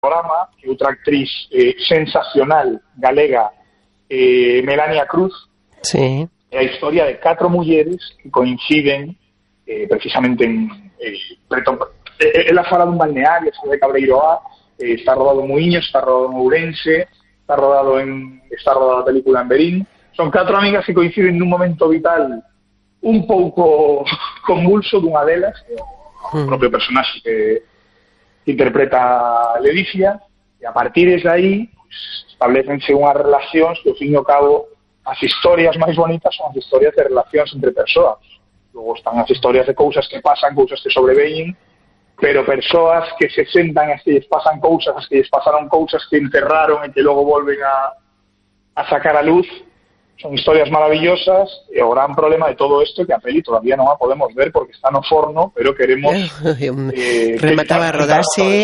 programa, que outra actriz sensacional galega, Melania Cruz. Sí. É a historia de 4 mulleres que coinciden precisamente en ela fala dun balneario, de Cabreiroá, está rodado en Muiños, está rodado en Ourense, está rodada a película en Berín. Son 4 amigas que coinciden nun momento vital un pouco convulso dunha delas, o propio personaxe que interpreta Ledicia, e a partir de aí pues, establecense unhas relacións que, ao fin e ao cabo, as historias máis bonitas son as historias de relacións entre persoas. Logo están as historias de cousas que pasan, cousas que sobreveñen, pero persoas que se sentan e que lles pasan cousas, as que lles pasaron cousas que enterraron e que logo volven a sacar a luz, son historias maravillosas, e o gran problema de todo isto é que a peli todavía non a podemos ver porque está no forno, pero queremos remataba a rodarse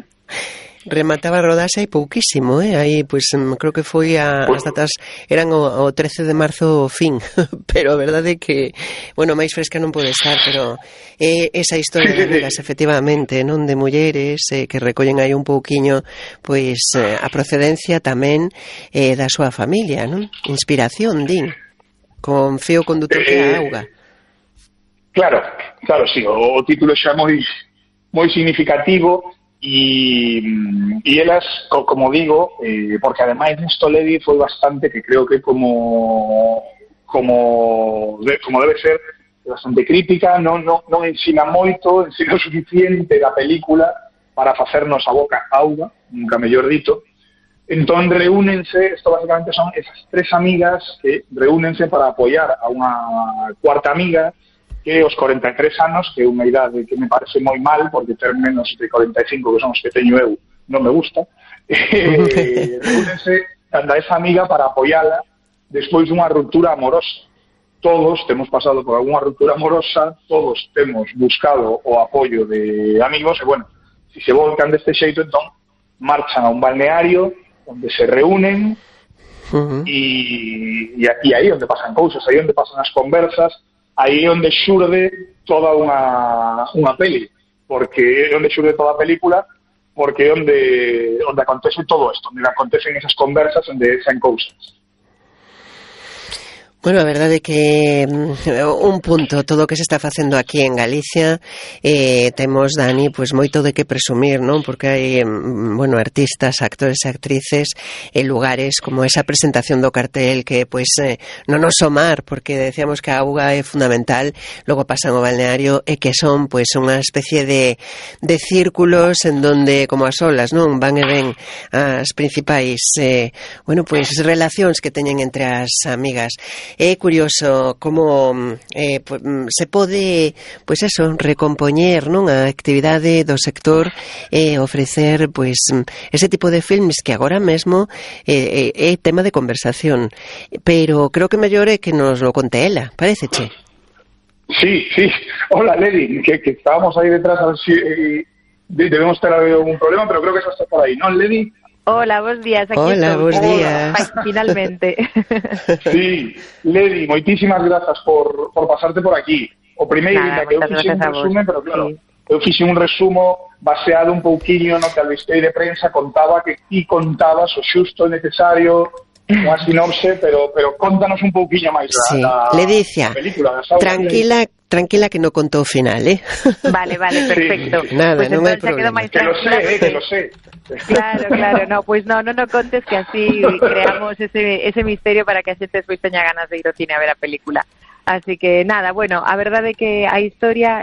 hai pouquísimo, aí pois creo que foi as datas eran o 13 de marzo fin, pero a verdade é que, bueno, máis fresca non pode estar, pero esa historia de amigas, efectivamente, non, de mulleres que recollen aí un pouquiño pois a procedencia tamén da súa familia, non? Inspiración, din, con feo condutor que a auga. Claro, sí, o título xa moi significativo. E elas, como digo, porque ademais nesto Ledi foi bastante, que creo que como debe ser, bastante crítica, non ensina moito, ensina o suficiente da película para facernos a boca auga, nunca mellor dito. Entón reúnense, isto basicamente son esas 3 amigas que reúnense para apoiar a unha cuarta amiga que os 43 anos, que é unha idade que me parece moi mal, porque ter menos de 45, que son os que teño eu, non me gusta, reúnense canda esa amiga para apoiala despois dunha ruptura amorosa. Todos temos pasado por algunha ruptura amorosa, todos temos buscado o apoio de amigos, e bueno, se se volcan deste xeito, entón marchan a un balneario onde se reúnen e aí onde pasan cousas, aí onde pasan as conversas, aí é onde xurde toda unha peli, porque é onde xurde toda a película, porque é onde acontece todo isto, onde acontecen esas conversas, onde saen cousas. Bueno, a verdade é que un punto, todo o que se está facendo aquí en Galicia, temos, Dani, pois moito de que presumir, non? Porque hai, bueno, artistas, actores e actrices en lugares como esa presentación do cartel que, pois, non nos somar, porque decíamos que a auga é fundamental, logo pasan o balneario, e que son, pois, unha especie de círculos en donde, como as olas, non? Van e ven as principais, bueno, pois, relacións que teñen entre as amigas. É curioso como se pode, pois eso, recompoñer, non, a actividade do sector e ofrecer, pois, ese tipo de filmes que agora mesmo é tema de conversación, pero creo que mellor é que nos lo conte ela, paréceche? Sí. Hola, Ledi, que estábamos aí detrás a ver si debemos ter algún problema, pero creo que eso está por aí, non, Ledi? Hola, bons días. Aquí hola, estou. Bons días. Finalmente. Sí, Ledi, moitísimas grazas por pasarte por aquí. O primeiro, que eu fixe un resumen, pero claro, eu fixe un resumo baseado un pouquiño no que a listei de prensa contaba que ti contabas o xusto e necesario, unha sinopse, pero contanos un pouquiño máis da Ledicia, película. Tranquila que no contou o final, Vale, perfecto. Sí. Nada, pues non hai problema. Que lo sé. Claro, no, pois non contes, que así creamos ese misterio para que a xente despois teña ganas de ir ao cine a ver a película. Así que nada, bueno, a verdade é que a historia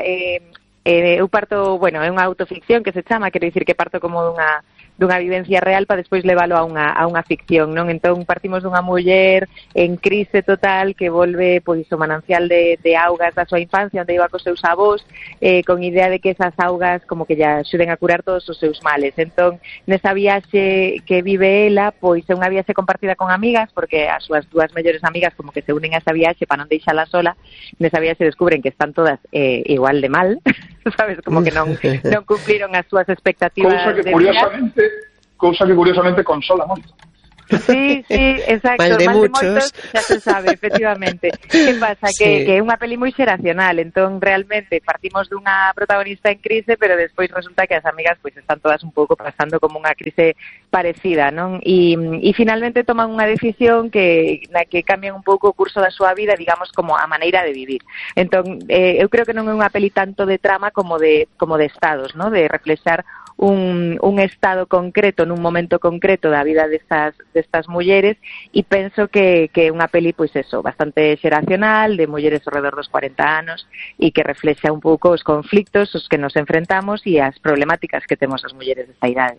eu parto, bueno, é unha autoficción que se chama, quero dicir que parto como dunha vivencia real para despois leválo a unha ficción, non? Entón partimos dunha muller en crise total que volve pois o manancial de augas da súa infancia onde iba cos seus avós, con idea de que esas augas como que lla axuden a curar todos os seus males. Entón, nesa viaxe que vive ela, pois é unha viaxe compartida con amigas, porque as súas dúas mellores amigas como que se unen a esa viaxe para non deixala sola. Nesa viaxe descubren que están todas igual de mal, sabes, como que non cumpliron as súas expectativas. Cousa que curiosamente consola moito. Sí, exacto. Mal de muchos. Xa se sabe, efectivamente. Que pasa? Sí. Que é unha peli moi xeracional, entón realmente partimos dunha protagonista en crise, pero despois resulta que as amigas pois están todas un pouco pasando como unha crise parecida, non? E finalmente toman unha decisión na que cambian un pouco o curso da súa vida, digamos, como a maneira de vivir. Entón, eu creo que non é unha peli tanto de trama como de estados, non? De reflexar un estado concreto nun momento concreto da vida destas mulleres, e penso que é unha peli, pois eso, bastante xeracional, de mulleres ao redor dos 40 anos, e que reflexa un pouco os conflictos os que nos enfrentamos e as problemáticas que temos as mulleres desta idade.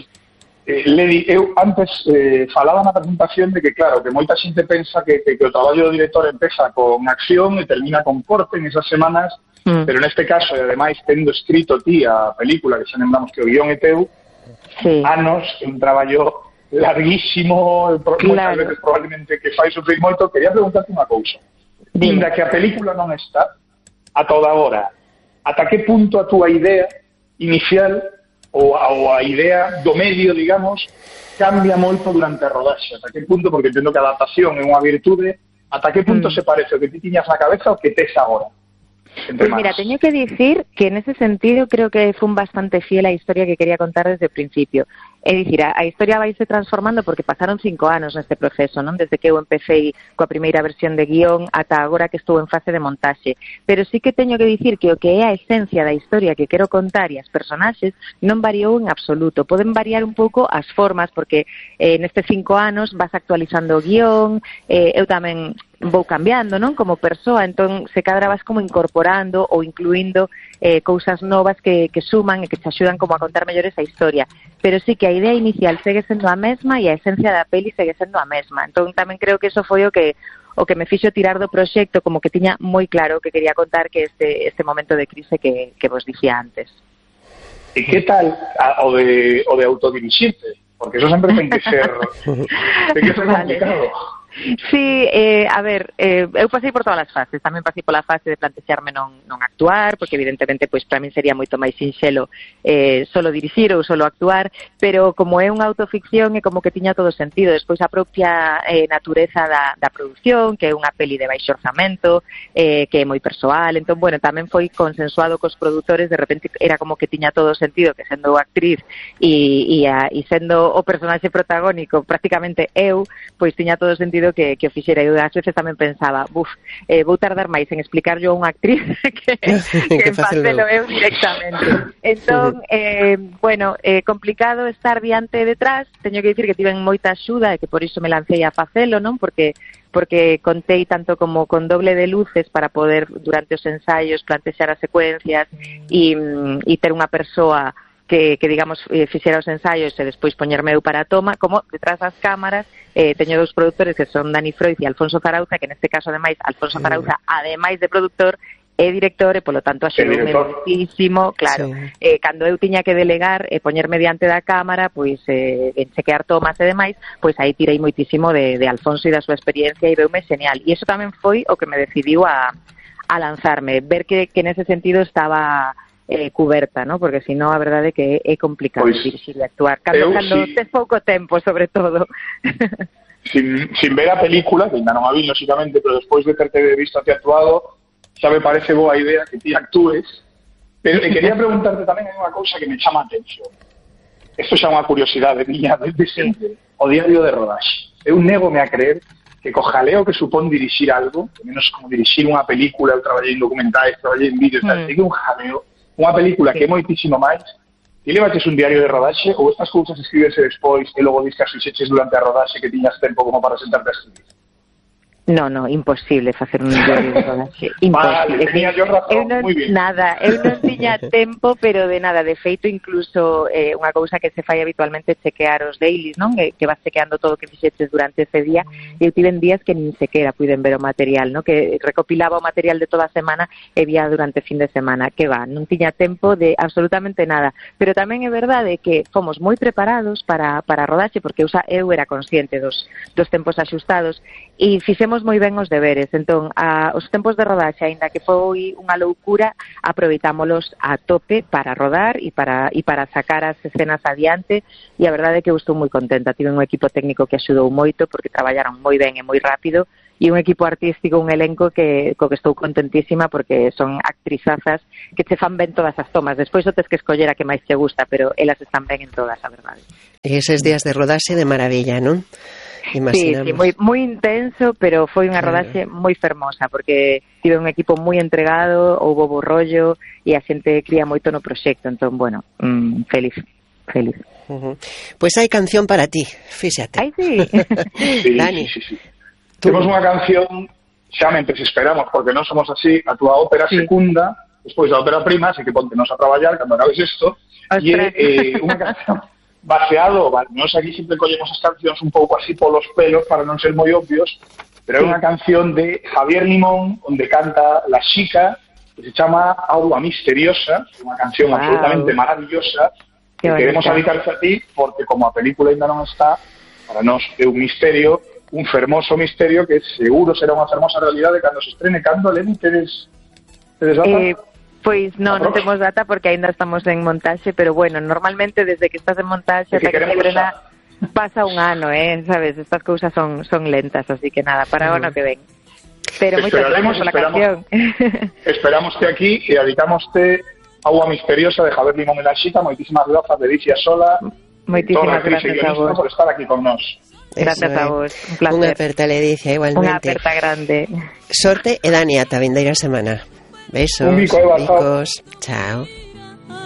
Ledi, eu antes falaba na presentación de que, claro, que moita xente pensa que o traballo do director empeza con acción e termina con corte en esas semanas, pero neste caso, e ademais tendo escrito ti a película, que xa lembramos que o guión é teu, sí. Anos, un traballo larguísimo, moitas veces probablemente que fai sufrir moito. Quería preguntarte unha cousa. Inda que a película non está, a toda hora, ata que punto a túa idea inicial ou a idea do medio, digamos, cambia moito durante a rodaxe? Ata que punto, porque entendo que a adaptación é unha virtude, ata que punto se parece o que ti tiñas na cabeza o que tes agora? Pues mira, teño que dicir que en ese sentido creo que fun bastante fiel á historia que quería contar desde o principio. É dicir, a historia vaise transformando porque pasaron 5 anos neste proceso, non? Desde que eu empecé coa primeira versión de guión ata agora que estou en fase de montaxe. Pero sí que teño que dicir que o que é a esencia da historia que quero contar e as personaxes non variou en absoluto. Poden variar un pouco as formas, porque nestes 5 anos vas actualizando o guión, eu tamén vou cambiando, non? Como persoa, entón se cadra vas como incorporando ou incluindo cousas novas que suman e que te axudan como a contar mellor esa historia. Pero sí que a idea inicial segue sendo a mesma e a esencia da peli segue sendo a mesma. Entón tamén creo que eso foi o que me fixo tirar do proxecto, como que tiña moi claro que quería contar que este momento de crise que vos dicía antes. E que tal o de autodirixirte? Porque eso sempre ten que ser complicado. Sí, a ver, eu pasei por todas as fases, tamén pasei pola fase de plantexarme non actuar, porque evidentemente pois para min sería moito máis sinxelo solo dirixir ou solo actuar, pero como é unha autoficción é como que tiña todo sentido. Despois a propia natureza da produción, que é unha peli de baixo orzamento, que é moi persoal, entón, bueno, tamén foi consensuado cos produtores, de repente era como que tiña todo sentido que sendo actriz e sendo o personaxe protagónico prácticamente eu, pois tiña todo sentido que o fixera. Eu ás veces tamén pensaba, vou tardar máis en explicarlo a unha actriz que en facelo eu directamente. Entón, bueno, complicado estar diante e detrás. Teño que dicir que tiven moita axuda e que por iso me lancei a facelo, non? Porque contei tanto como con doble de luces para poder durante os ensaios plantexar as secuencias e ter unha persoa que digamos, fixera os ensaios e despois poñerme eu para a toma, como detrás das cámaras teño dous produtores que son Dani Froiz e Alfonso Zarauza, que neste caso, ademais, Alfonso Zarauza, ademais de productor, é director e, polo tanto, axudoume muchísimo, claro. Sí. Cando eu tiña que delegar e poñerme diante da cámara, pois, en chequear tomas e demais, pois aí tirei moitísimo de Alfonso e da súa experiencia e veume genial. E iso tamén foi o que me decidiu a lanzarme, ver que nese sentido estaba cuberta, ¿no? Porque si no, a verdade é que é complicado dirixir e actuar. Cando tes pouco tempo, sobre todo. Sin ver a película, que ainda non a vi, lógicamente, pero despois de terte visto a ti actuado, xa me parece boa idea que ti actúes. Pero quería preguntarte tamén unha cousa que me chama a atención. Isto xa é unha curiosidade miña desde sempre. O diario de rodaxe. Eu négome a creer que co jaleo que supón dirixir algo, que menos como dirixir unha película, eu traballei en documentais, traballei en vídeos, tal, que un jaleo. Unha película que é moitísimo máis. Ti levaches un diario de rodaxe ou estas cousas escribese despois e logo dis que as fixeches durante a rodaxe que tiñas tempo como para sentarte a escribir? No, imposible facer un diario de rodaxe. Imposible. Vale, teña yo razón, moi bien. Eu non tiña tempo, pero de nada. De feito, incluso unha cousa que se fai habitualmente é chequear os dailies, non? Que vas chequeando todo o que fixeches durante ese día. E eu tiven días que nin sequera puiden ver o material, non? Que recopilaba o material de toda a semana e vía durante fin de semana. Que non tiña tempo de absolutamente nada. Pero tamén é verdade que fomos moi preparados para a rodaxe, porque eu era consciente dos tempos axustados e fixemos fixemos moi ben os deberes, entón os tempos de rodaxe, aínda que foi unha loucura, aproveitámolos a tope para rodar e para sacar as escenas adiante, e a verdade é que eu estou moi contenta. Tive un equipo técnico que axudou moito porque traballaron moi ben e moi rápido, e un equipo artístico, un elenco co que estou contentísima porque son actrizazas que che fan ben todas as tomas. Despois o tes que escoller a que máis te gusta, pero elas están ben en todas, a verdade. E eses días de rodaxe de maravilla, non? Imaginamos. Sí, moi intenso, pero foi unha rodaxe moi fermosa, porque tive un equipo moi entregado, houbo bo rollo e a xente cría moito no proxecto, entón, bueno, feliz. Pois hai canción para ti, fíxate. Ai, sí. Dani. Sí. Temos unha canción, xa mentres esperamos, porque non somos así, a túa ópera secunda, despois da ópera prima, así que pontenos a traballar cando acabes isto, e unha canción baseado, nós aquí sempre collemos as cancións un pouco así polos pelos para non ser moi obvios, pero é unha canción de Javier Limón onde canta La Xica, que se chama Agua Misteriosa, unha canción absolutamente maravillosa que queremos dedicarse a ti porque como a película ainda non está, para nós é un misterio, un fermoso misterio que seguro será unha fermosa realidade cando se estrene. Cando, Eleni, tedes data? Pois non temos data porque aínda estamos en montaxe, pero bueno, normalmente desde que estás en montaxe ata que se estrena pasa un ano, sabes, estas cousas son lentas, así que nada, para o ano que ven. Pero moitas gracias pola canción. Esperamos que aquí e dedicamoste Agua Misteriosa de Javier Limón e La Xica. Moitísimas grazas, Leticia Sola. Moitísimas gracias a vos por estar aquí con nós. Gracias a vos, un placer. Unha aperta, Leticia, igualmente. Unha aperta grande. Sorte e Dani, ata vindeira semana. Besos, Un bico, Eva, bicos, chao.